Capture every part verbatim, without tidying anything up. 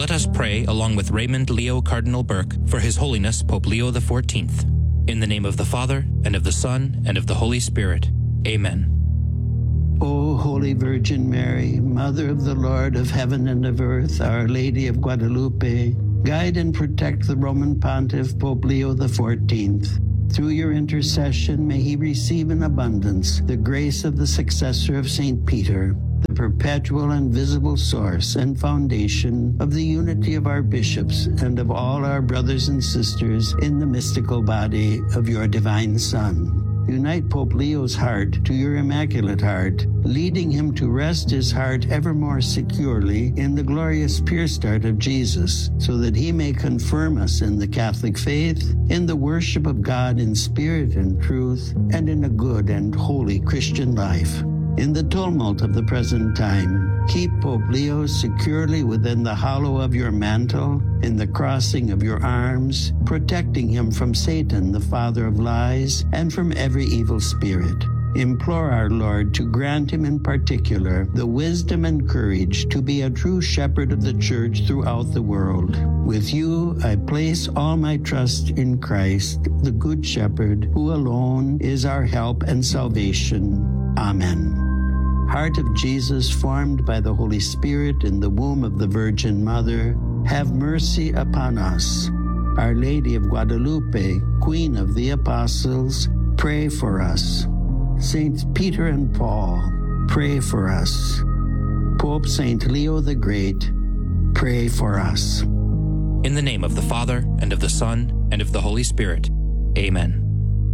Let us pray along with Raymond Leo Cardinal Burke for His Holiness Pope Leo the fourteenth. In the name of the Father, and of the Son, and of the Holy Spirit. Amen. O Holy Virgin Mary, Mother of the Lord of heaven and of earth, Our Lady of Guadalupe, guide and protect the Roman Pontiff Pope Leo the fourteenth. Through your intercession, may he receive in abundance the grace of the successor of Saint Peter, the perpetual and visible source and foundation of the unity of our bishops and of all our brothers and sisters in the mystical body of your divine Son. Unite Pope Leo's heart to your Immaculate Heart, leading him to rest his heart ever more securely in the glorious pierced heart of Jesus, so that he may confirm us in the Catholic faith, in the worship of God in spirit and truth, and in a good and holy Christian life. In the tumult of the present time, keep Pope Leo securely within the hollow of your mantle, in the crossing of your arms, protecting him from Satan, the father of lies, and from every evil spirit. Implore our Lord to grant him in particular the wisdom and courage to be a true shepherd of the Church throughout the world. With you, I place all my trust in Christ, the Good Shepherd, who alone is our help and salvation. Amen. Heart of Jesus, formed by the Holy Spirit in the womb of the Virgin Mother, have mercy upon us. Our Lady of Guadalupe, Queen of the Apostles, pray for us. Saints Peter and Paul, pray for us. Pope Saint Leo the Great, pray for us. In the name of the Father, and of the Son, and of the Holy Spirit. Amen.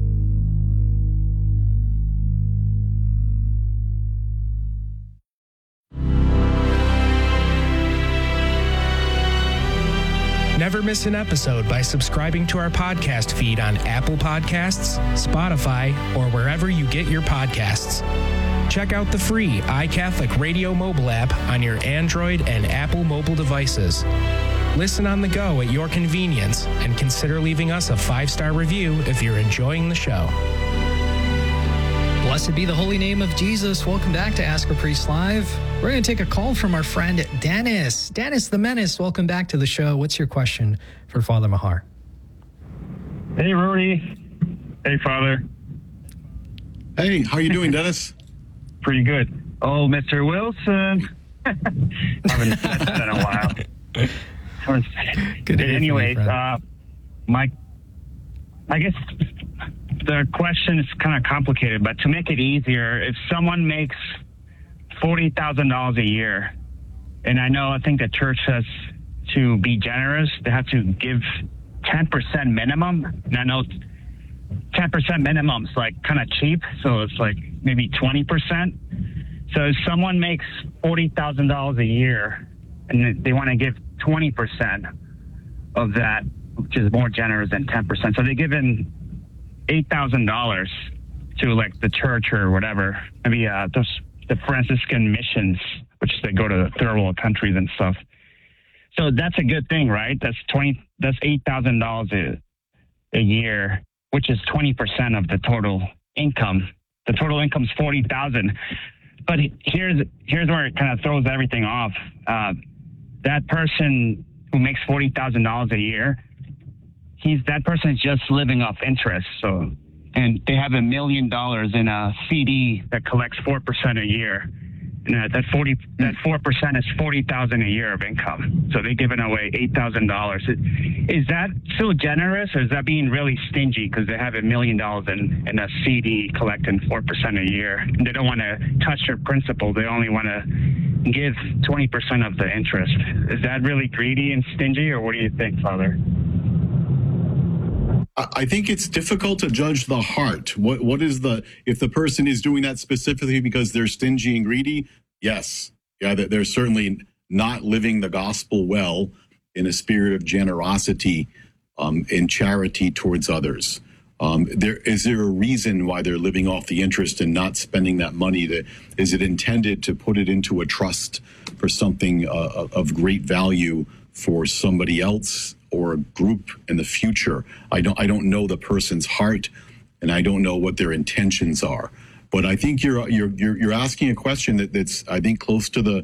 Never miss an episode by subscribing to our podcast feed on Apple Podcasts, Spotify, or wherever you get your podcasts. Check out the free iCatholic Radio mobile app on your Android and Apple mobile devices. Listen on the go at your convenience, and consider leaving us a five-star review if you're enjoying the show. Blessed be the holy name of Jesus. Welcome back to Ask a Priest Live. We're going to take a call from our friend Dennis. Dennis the Menace, welcome back to the show. What's your question for Father Mahar? Hey, Rudy. Hey, Father. Hey, how you doing, Dennis? Pretty good. Oh, Mister Wilson. Haven't said that in a while. Good. Anyways, uh, my, I guess the question is kind of complicated, but to make it easier, if someone makes forty thousand dollars a year, and I know, I think the church has to be generous, they have to give ten percent minimum, and I know ten percent minimum is like kind of cheap, so it's like maybe twenty percent. So if someone makes forty thousand dollars a year, and they want to give twenty percent of that, which is more generous than ten percent, so they give in eight thousand dollars to like the church or whatever, maybe uh, the, the Franciscan missions, which they go to third world countries and stuff. So that's a good thing, right? That's twenty. That's eight thousand dollars a a year, which is twenty percent of the total income. The total income is forty thousand. But here's here's where it kind of throws everything off. Uh, that person who makes forty thousand dollars a year, he's that person is just living off interest. So, and they have a million dollars in a C D that collects four percent a year. And that, that forty that four percent is forty thousand a year of income. So they're giving away eight thousand dollars. Is that still generous, or is that being really stingy because they have a million dollars in, in a C D collecting four percent a year? And they don't want to touch their principal. They only want to give twenty percent of the interest. Is that really greedy and stingy, or what do you think, Father? I think it's difficult to judge the heart. What what is the if the person is doing that specifically because they're stingy and greedy? Yes, yeah, they're certainly not living the gospel well in a spirit of generosity um, and charity towards others. Um, there is there a reason why they're living off the interest and not spending that money? That is it intended to put it into a trust for something uh, of great value for somebody else or a group in the future? I don't I don't know the person's heart, and I don't know what their intentions are. But I think you're you're you're, you're asking a question that, that's I think close to the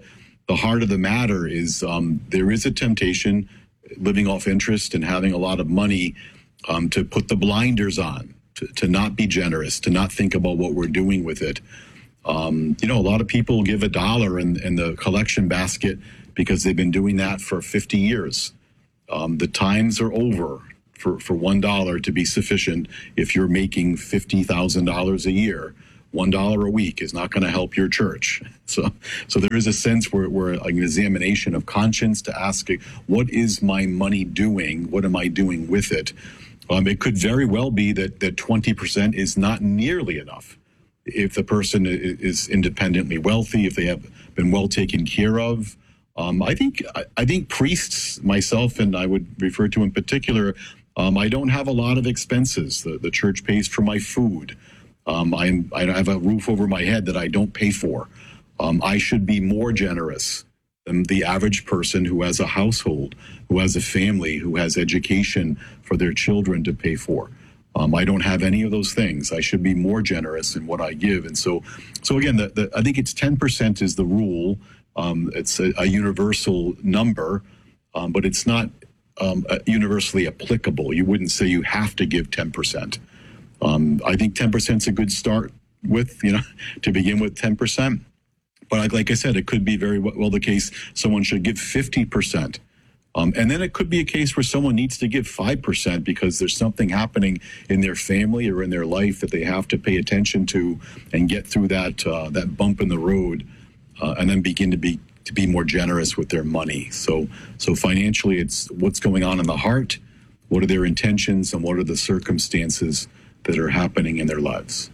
the heart of the matter is um, there is a temptation, living off interest and having a lot of money, um, to put the blinders on, to, to not be generous, to not think about what we're doing with it. Um, you know, a lot of people give a dollar in, in the collection basket because they've been doing that for fifty years. Um, the times are over for, for one dollar to be sufficient if you're making fifty thousand dollars a year. One dollar a week is not going to help your church. So, so there is a sense where, where an examination of conscience to ask, what is my money doing? What am I doing with it? Um, it could very well be that that twenty percent is not nearly enough. If the person is independently wealthy, if they have been well taken care of. Um, I think I think priests, myself, and I would refer to in particular, um, I don't have a lot of expenses. The, the church pays for my food. Um, I'm, I have a roof over my head that I don't pay for. Um, I should be more generous than the average person who has a household, who has a family, who has education for their children to pay for. Um, I don't have any of those things. I should be more generous in what I give. And so, so again, the, the, I think it's ten percent is the rule. Um, it's a, a universal number, um, but it's not um, universally applicable. You wouldn't say you have to give ten percent. Um, I think ten percent is a good start with, you know, to begin with ten percent. But like, like I said, it could be very well the case someone should give fifty percent. Um, and then it could be a case where someone needs to give five percent because there's something happening in their family or in their life that they have to pay attention to and get through that uh, that bump in the road, uh, and then begin to be to be more generous with their money. So, so financially, it's what's going on in the heart, what are their intentions, and what are the circumstances that are happening in their lives.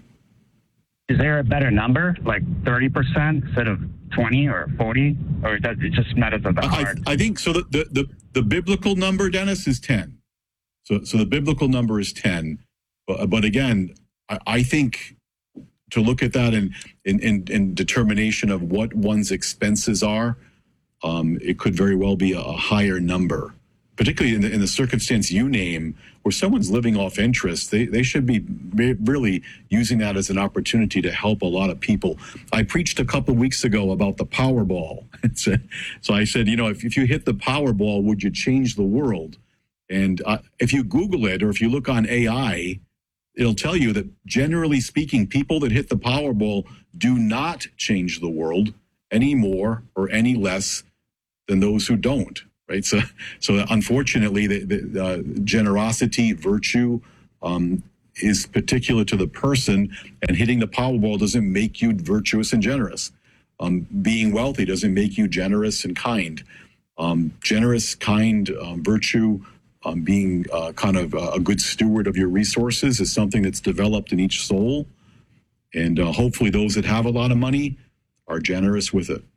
Is there a better number, like thirty percent instead of twenty or forty, or does it just matters of the heart? I, I think so. The, the, the, the biblical number, Dennis, is ten. So, so the biblical number is ten. But, but again, I, I think to look at that in, in, in, in determination of what one's expenses are, um, it could very well be a, a higher number. Particularly in the, in the circumstance you name, where someone's living off interest, they, they should be really using that as an opportunity to help a lot of people. I preached a couple of weeks ago about the Powerball. So I said, you know, if, if you hit the Powerball, would you change the world? And uh, if you Google it, or if you look on A I, it'll tell you that generally speaking, people that hit the Powerball do not change the world any more or any less than those who don't. Right. So, so unfortunately, the, the uh, generosity, virtue, um, is particular to the person, and hitting the Powerball doesn't make you virtuous and generous. Um, being wealthy doesn't make you generous and kind. Um, generous, kind, um, virtue, um, being uh, kind of a good steward of your resources is something that's developed in each soul. And uh, hopefully those that have a lot of money are generous with it.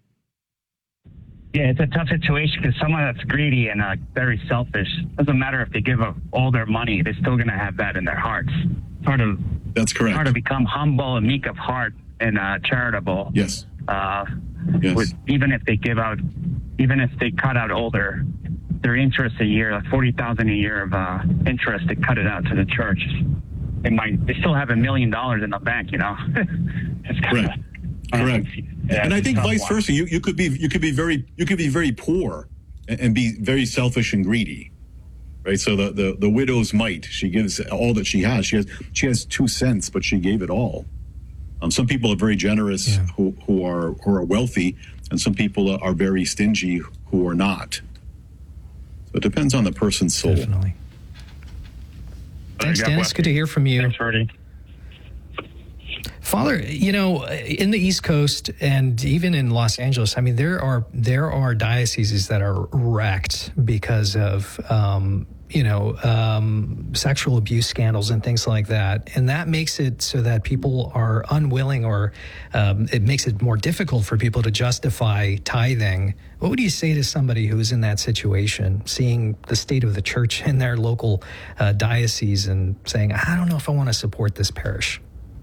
Yeah, it's a tough situation because someone that's greedy and uh, very selfish, doesn't matter if they give up all their money, they're still going to have that in their hearts. Sort of. That's correct. Hard to become humble and meek of heart and uh, charitable. Yes. Uh, yes. With, even if they give out, even if they cut out all their their interest a year, like forty thousand a year of uh, interest, they cut it out to the church. They might. They still have a million dollars in the bank, you know. It's kind Correct. of. Correct. Yeah, and I think vice versa. You you could be you could be very you could be very poor and, and be very selfish and greedy, right? So the, the the widow's mite. She gives all that she has. She has she has two cents, but she gave it all. Um, some people are very generous yeah. who who are who are wealthy, and some people are very stingy who are not. So it depends on the person's soul. Definitely. Thanks, Dennis. Good to hear from you. Thanks, Rudy. Father, you know, in the East Coast and even in Los Angeles, I mean, there are there are dioceses that are wrecked because of, um, you know, um, sexual abuse scandals and things like that. And that makes it so that people are unwilling, or um, it makes it more difficult for people to justify tithing. What would you say to somebody who is in that situation, seeing the state of the church in their local uh, diocese and saying, I don't know if I want to support this parish?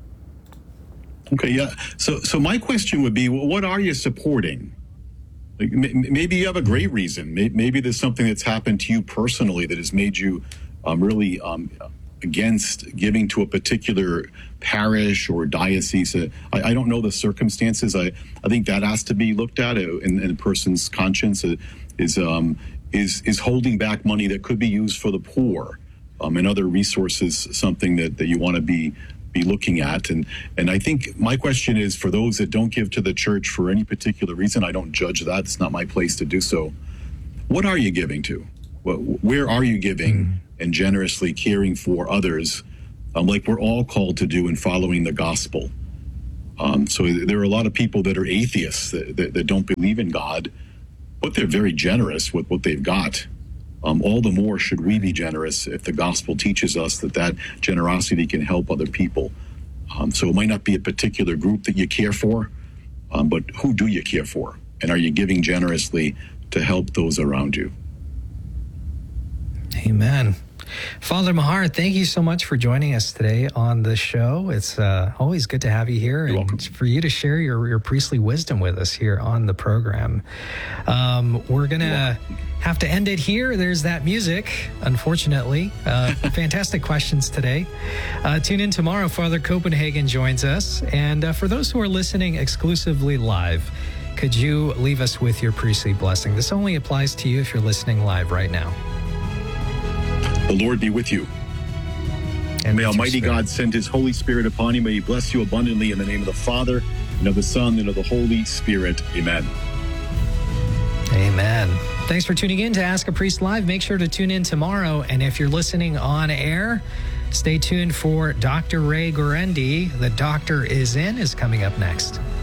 Okay, yeah. So, so my question would be, well, what are you supporting? Like, m- maybe you have a great reason. Maybe, maybe there's something that's happened to you personally that has made you um, really um, against giving to a particular parish or diocese. Uh, I, I don't know the circumstances. I, I think that has to be looked at in, in a person's conscience. Uh, is um, is is holding back money that could be used for the poor um, and other resources something that, that you want to be be looking at. And and I think my question is, for those that don't give to the church for any particular reason, I don't judge that. It's not my place to do so. What are you giving to? Where are you giving mm-hmm. and generously caring for others, um, like we're all called to do in following the gospel? Um, so there are a lot of people that are atheists that, that, that don't believe in God, but they're very generous with what they've got. Um, all the more should we be generous if the gospel teaches us that that generosity can help other people. Um, so it might not be a particular group that you care for, um, but who do you care for? And are you giving generously to help those around you? Amen. Father Mahar, thank you so much for joining us today on the show. It's uh, always good to have you here You're and welcome. for you to share your, your priestly wisdom with us here on the program. Um, we're going to have to end it here. There's that music, unfortunately. Uh, fantastic questions today. Uh, tune in tomorrow. Father Copenhagen joins us. And uh, for those who are listening exclusively live, could you leave us with your priestly blessing? This only applies to you if you're listening live right now. The Lord be with you. And may with your Almighty spirit. God send his Holy Spirit upon you. May he bless you abundantly in the name of the Father, and of the Son, and of the Holy Spirit. Amen. Amen. Thanks for tuning in to Ask a Priest Live. Make sure to tune in tomorrow. And if you're listening on air, stay tuned for Doctor Ray Guarendi. The Doctor is In is coming up next.